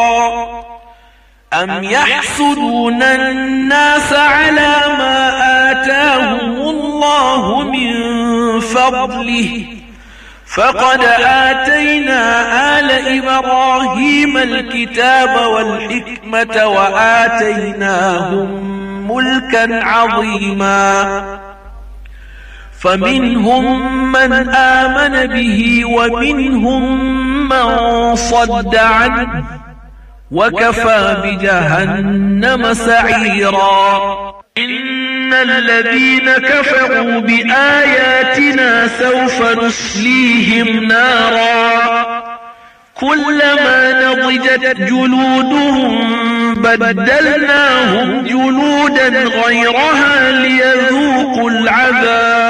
أم يحسدون الناس على ما آتاهم الله من فضله فقد آتينا آل إبراهيم الكتاب والحكمة وآتيناهم ملكا عظيما فمنهم من آمن به ومنهم من صد عنه وكفى بجهنم سعيرا إن الذين كفروا بآياتنا سوف نصليهم نارا كلما نضجت جلودهم بدلناهم جلودا غيرها ليذوقوا العذاب